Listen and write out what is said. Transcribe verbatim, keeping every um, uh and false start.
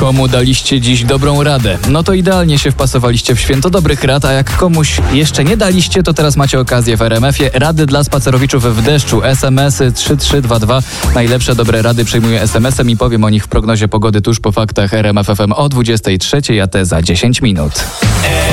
Komu daliście dziś dobrą radę? No to idealnie się wpasowaliście w święto dobrych rad, a jak komuś jeszcze nie daliście, to teraz macie okazję w R M F-ie. Rady dla spacerowiczów w deszczu. S M S-y trzy trzy dwa dwa. Najlepsze dobre rady przyjmuję S M S-em i powiem o nich w prognozie pogody tuż po faktach R M F F M o dwudziestej trzeciej, a te za dziesięć minut.